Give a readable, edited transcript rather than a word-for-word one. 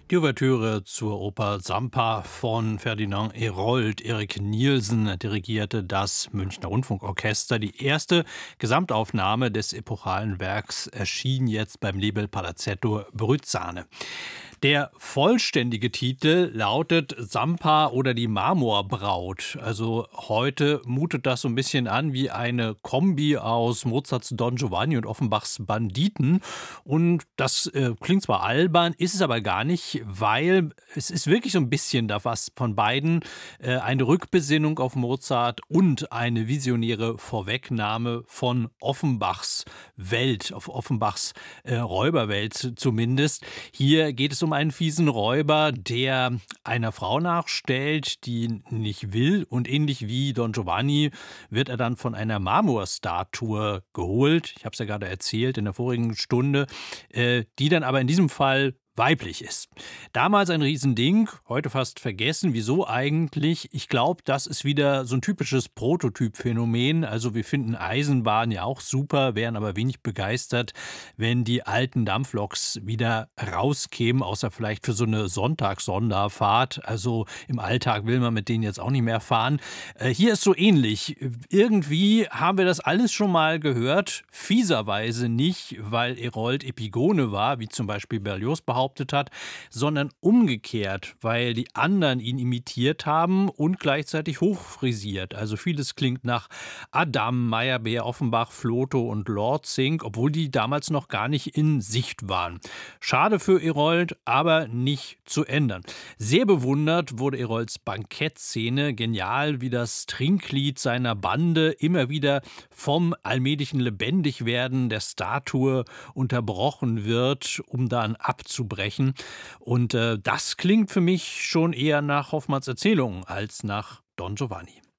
Die Ouvertüre zur Oper Sampa von Ferdinand Hérold. Erik Nielsen dirigierte das Münchner Rundfunkorchester. Die erste Gesamtaufnahme des epochalen Werks erschien jetzt beim Label Palazzetto Brüzzane. Der vollständige Titel lautet Sampa oder die Marmorbraut. Also heute mutet das so ein bisschen an wie eine Kombi aus Mozarts Don Giovanni und Offenbachs Banditen. Und das klingt zwar albern, ist es aber gar nicht, weil es ist wirklich so ein bisschen da was von beiden. Eine Rückbesinnung auf Mozart und eine visionäre Vorwegnahme von Offenbachs Welt, auf Offenbachs Räuberwelt zumindest. Hier geht es um einen fiesen Räuber, der einer Frau nachstellt, die nicht will. Und ähnlich wie Don Giovanni wird er dann von einer Marmorstatue geholt. Ich habe es ja gerade erzählt in der vorigen Stunde, die dann aber in diesem Fall weiblich ist. Damals ein Riesending, heute fast vergessen. Wieso eigentlich? Ich glaube, das ist wieder so ein typisches Prototypphänomen. Also wir finden Eisenbahn ja auch super, wären aber wenig begeistert, wenn die alten Dampfloks wieder rauskämen, außer vielleicht für so eine Sonntagssonderfahrt. Also im Alltag will man mit denen jetzt auch nicht mehr fahren. Hier ist so ähnlich. Irgendwie haben wir das alles schon mal gehört, fieserweise nicht, weil Hérold Epigone war, wie zum Beispiel Berlioz behauptet hat, sondern umgekehrt, weil die anderen ihn imitiert haben und gleichzeitig hochfrisiert. Also vieles klingt nach Adam, Meyerbeer, Offenbach, Flotow und Lortzing, obwohl die damals noch gar nicht in Sicht waren. Schade für Hérold, aber nicht zu ändern. Sehr bewundert wurde Hérolds Bankettszene, genial wie das Trinklied seiner Bande immer wieder vom allmählichen Lebendigwerden der Statue unterbrochen wird, um dann abzubrechen. Und das klingt für mich schon eher nach Hoffmanns Erzählung als nach Don Giovanni.